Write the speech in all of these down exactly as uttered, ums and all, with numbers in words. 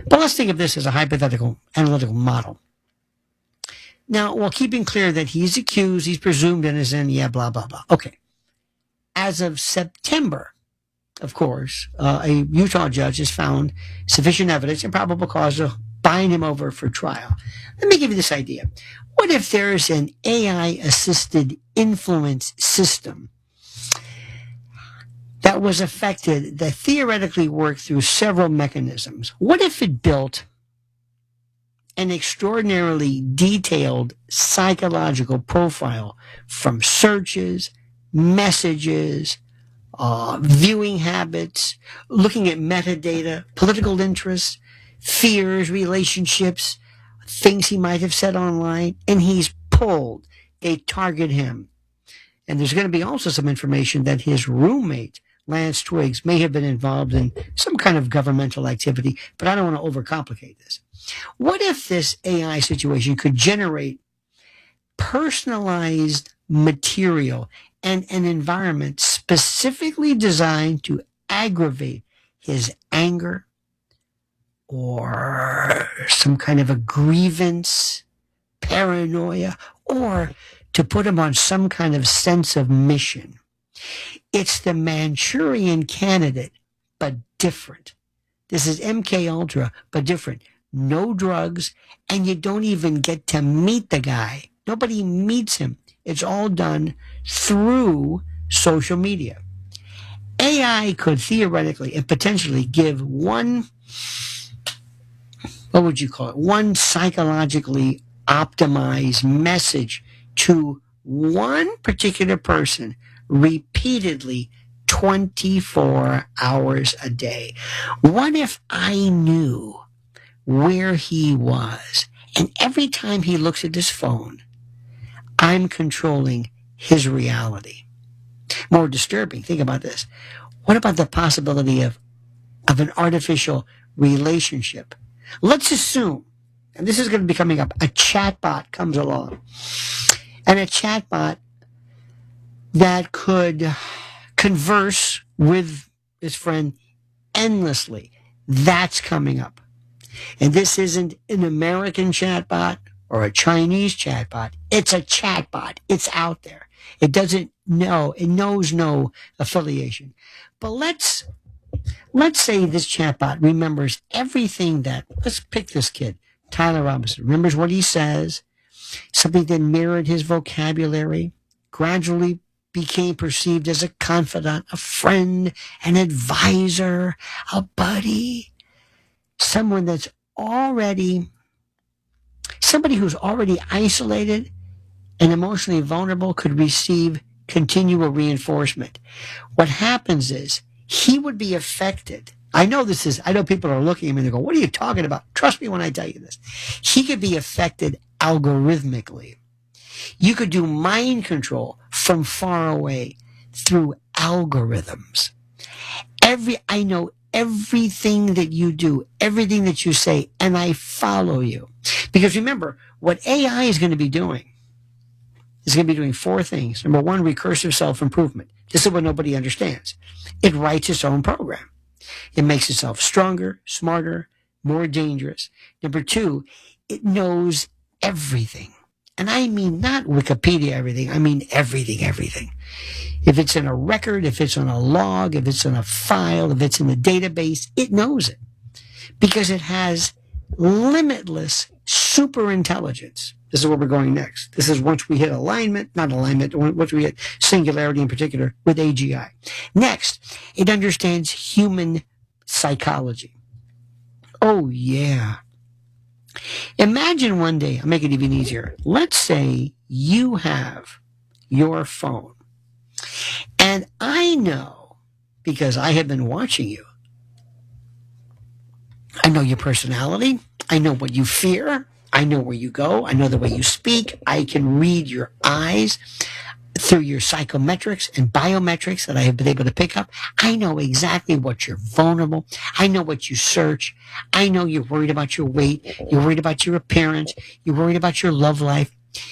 But let's think of this as a hypothetical analytical model. Now, while keeping clear that he's accused, he's presumed innocent, yeah, blah, blah, blah. Okay. As of September, of course, uh, a Utah judge has found sufficient evidence and probable cause to bind him over for trial. Let me give you this idea. What if there's an A I-assisted influence system that was affected, that theoretically worked through several mechanisms? What if it built an extraordinarily detailed psychological profile from searches, messages, uh, viewing habits, looking at metadata, political interests, fears, relationships, things he might have said online, and he's pulled. They target him. And there's going to be also some information that his roommate, Lance Twiggs, may have been involved in some kind of governmental activity, but I don't want to overcomplicate this. What if this A I situation could generate personalized material and an environment specifically designed to aggravate his anger or some kind of a grievance, paranoia, or to put him on some kind of sense of mission? It's the Manchurian Candidate, but different. This is M K Ultra, but different. No drugs, and you don't even get to meet the guy. Nobody meets him. It's all done through social media. A I could theoretically and potentially give one, what would you call it, one psychologically optimized message to one particular person repeatedly twenty-four hours a day. What if I knew where he was, and every time he looks at his phone, I'm controlling his reality? More disturbing, think about this. What about the possibility of, of an artificial relationship? Let's assume, and this is going to be coming up, a chatbot comes along, and a chatbot that could converse with his friend endlessly. That's coming up. And this isn't an American chatbot or a Chinese chatbot. It's a chatbot. It's out there. It doesn't know. It knows no affiliation. But let's let's say this chatbot remembers everything that, let's pick this kid, Tyler Robinson, remembers what he says, something that mirrored his vocabulary, gradually became perceived as a confidant, a friend, an advisor, a buddy, someone that's already, somebody who's already isolated and emotionally vulnerable could receive continual reinforcement. What happens is he would be affected. I know this is, I know people are looking at me and they go, what are you talking about? Trust me when I tell you this. He could be affected algorithmically. You could do mind control from far away through algorithms. Every, I know everything that you do, everything that you say, and I follow you. Because remember, what A I is going to be doing is going to be doing four things. Number one, recursive self-improvement. This is what nobody understands. It writes its own program. It makes itself stronger, smarter, more dangerous. Number two, it knows everything. And I mean not Wikipedia everything. I mean everything, everything. If it's in a record, if it's on a log, if it's in a file, if it's in a database, it knows it. Because it has limitless super intelligence. This is where we're going next. This is once we hit alignment, not alignment, once we hit singularity in particular with A G I. Next, it understands human psychology. Oh, yeah. Imagine one day, I'll make it even easier. Let's say you have your phone. And I know, because I have been watching you, I know your personality. I know what you fear. I know where you go. I know the way you speak. I can read your eyes through your psychometrics and biometrics that I have been able to pick up. I know exactly what you're vulnerable. I know what you search. I know you're worried about your weight. You're worried about your appearance. You're worried about your love life.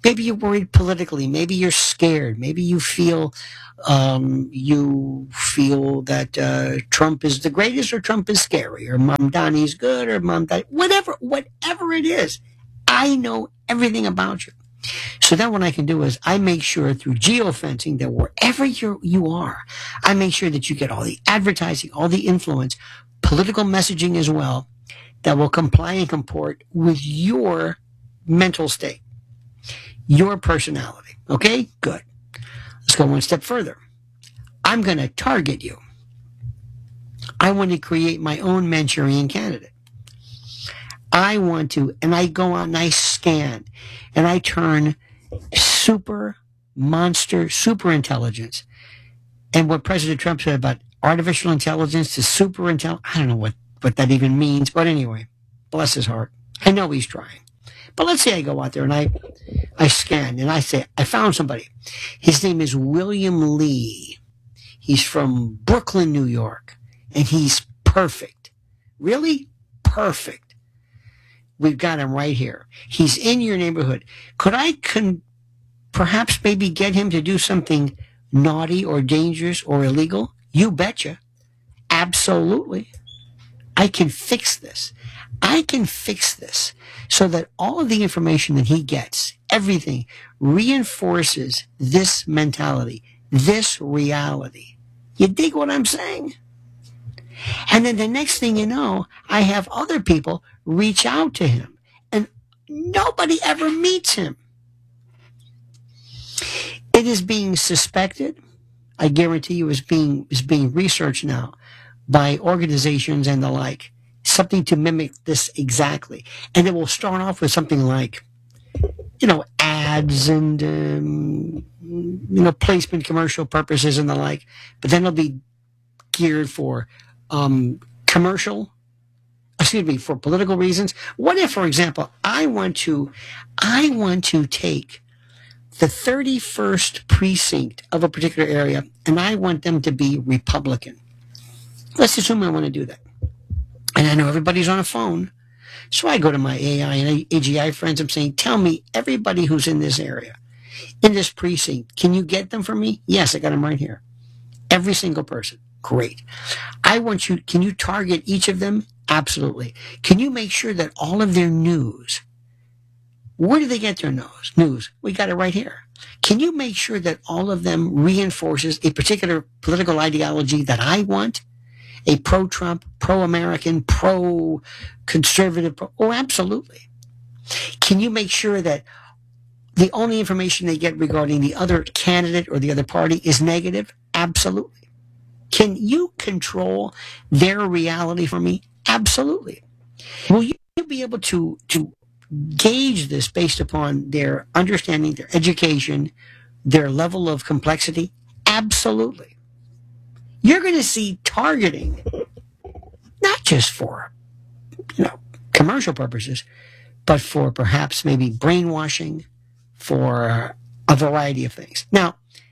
Maybe you're worried politically. Maybe you're scared. Maybe you feel um, you feel that uh, Trump is the greatest, or Trump is scary, or Mamdani's good, or Mamdani, whatever, whatever it is. I know everything about you. So then what I can do is I make sure through geofencing that wherever you you are, I make sure that you get all the advertising, all the influence, political messaging as well, that will comply and comport with your mental state, your personality. Okay? Good. Let's go one step further. I'm going to target you. I want to create my own Manchurian candidate. I want to, and I go out and I scan, and I turn super monster, super intelligence. And what President Trump said about artificial intelligence to super intelligence, I don't know what, what that even means, but anyway, bless his heart. I know he's trying. But let's say I go out there and I, I scan and I say, I found somebody. His name is William Lee. He's from Brooklyn, New York, and he's perfect. Really perfect. We've got him right here. He's in your neighborhood. Could I con- perhaps maybe get him to do something naughty or dangerous or illegal? You betcha. Absolutely. I can fix this. I can fix this so that all of the information that he gets, everything, reinforces this mentality, this reality. You dig what I'm saying? And then the next thing you know, I have other people reach out to him, and nobody ever meets him. It is being suspected. I guarantee you is being is being researched now by organizations and the like, something to mimic this exactly. And it will start off with something like, you know, ads and, um, you know, placement, commercial purposes and the like. But then it'll be geared for um, commercial, excuse me, for political reasons. What if, for example, I want to, I want to take the thirty-first precinct of a particular area, and I want them to be Republican. Let's assume I want to do that. And I know everybody's on a phone. So I go to my A I and A G I friends. I'm saying, tell me everybody who's in this area, in this precinct. Can you get them for me? Yes, I got them right here. Every single person. Great. I want you, can you target each of them? Absolutely. Can you make sure that all of their news, where do they get their news? News. We got it right here. Can you make sure that all of them reinforces a particular political ideology that I want? A pro-Trump, pro-American, pro-conservative, pro- oh, absolutely. Can you make sure that the only information they get regarding the other candidate or the other party is negative? Absolutely. Can you control their reality for me? Absolutely. Will you be able to, to gauge this based upon their understanding, their education, their level of complexity? Absolutely. You're going to see targeting, not just for, you know, commercial purposes, but for perhaps maybe brainwashing, for a variety of things. Now,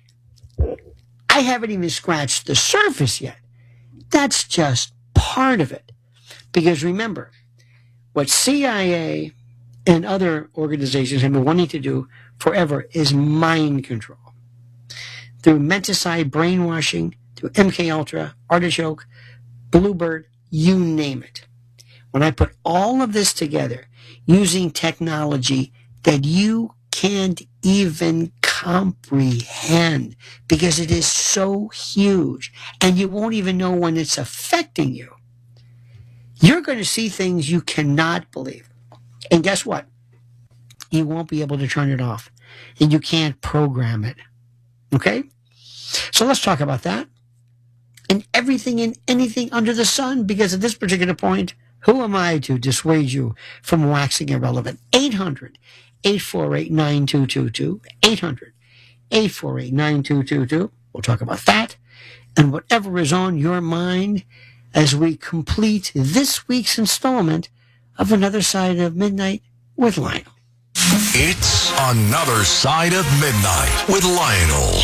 I haven't even scratched the surface yet. That's just part of it. Because remember, what C I A and other organizations have been wanting to do forever is mind control. Through menticide brainwashing, through M K Ultra, Artichoke, Bluebird, you name it. When I put all of this together using technology that you can't even comprehend because it is so huge and you won't even know when it's affecting you, you're going to see things you cannot believe. And guess what? You won't be able to turn it off, and you can't program it. Okay? So let's talk about that. And everything and anything under the sun, because at this particular point, who am I to dissuade you from waxing irrelevant? eight hundred, eight four eight, nine two two two. eight hundred, eight four eight, nine two two two. We'll talk about that and whatever is on your mind as we complete this week's installment of Another Side of Midnight with Lionel. It's Another Side of Midnight with Lionel.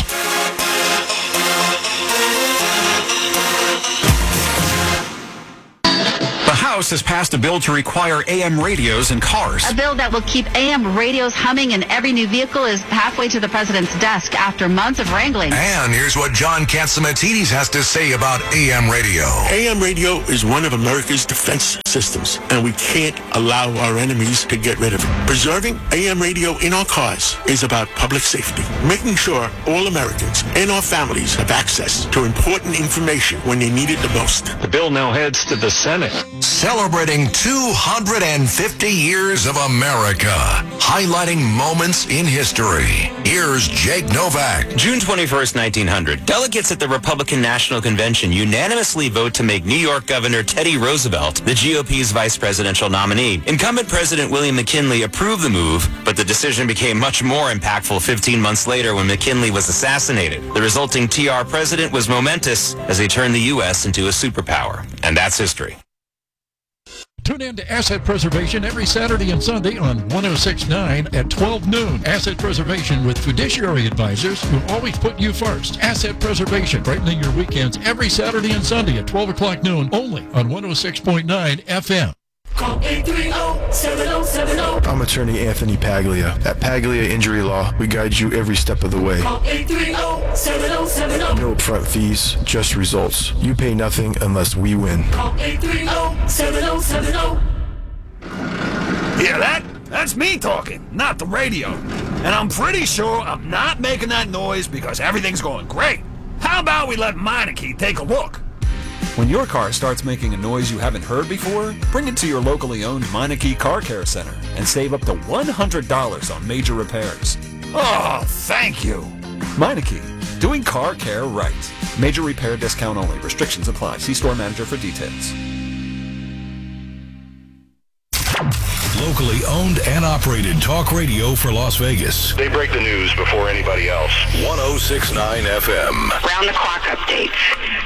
House has passed a bill to require A M radios in cars. A bill that will keep A M radios humming in every new vehicle is halfway to the president's desk after months of wrangling. And here's what John Catsimatidis has to say about A M radio. A M radio is one of America's defense systems, and we can't allow our enemies to get rid of it. Preserving A M radio in our cars is about public safety, making sure all Americans and our families have access to important information when they need it the most. The bill now heads to the Senate. Celebrating two hundred fifty years of America, highlighting moments in history. Here's Jake Novak. June twenty-first, nineteen hundred. Delegates at the Republican National Convention unanimously vote to make New York Governor Teddy Roosevelt the G O P's vice presidential nominee. Incumbent President William McKinley approved the move, but the decision became much more impactful fifteen months later when McKinley was assassinated. The resulting T R president was momentous as they turned the U S into a superpower. And that's history. Tune in to Asset Preservation every Saturday and Sunday on one oh six point nine at twelve noon. Asset Preservation with fiduciary advisors who always put you first. Asset Preservation, brightening your weekends every Saturday and Sunday at twelve o'clock noon, only on one oh six point nine F M. Call eight three zero, seven zero seven zero. I'm attorney Anthony Paglia. At Paglia Injury Law, we guide you every step of the way. Call eight three zero, seven zero seven zero. No upfront fees, just results. You pay nothing unless we win. Call eight three zero, seven zero seven zero. Hear that? That's me talking, not the radio. And I'm pretty sure I'm not making that noise because everything's going great. How about we let Meineke take a look? When your car starts making a noise you haven't heard before, bring it to your locally owned Meineke Car Care Center and save up to one hundred dollars on major repairs. Oh, thank you. Meineke, doing car care right. Major repair discount only. Restrictions apply. See store manager for details. Locally owned and operated talk radio for Las Vegas. They break the news before anybody else. one oh six point nine F M. Round the clock updates.